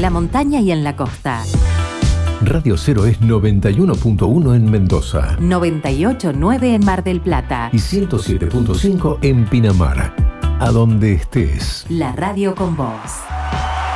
la montaña y en la costa. Radio 0 es 91.1 en Mendoza, 98.9 en Mar del Plata y 107.5 en Pinamar. A donde estés. La radio con vos.